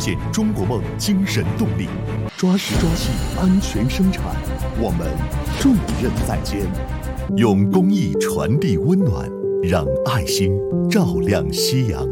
现中国梦精神动力，抓实抓细安全生产，我们重任在肩，用公益传递温暖，让爱心照亮夕阳。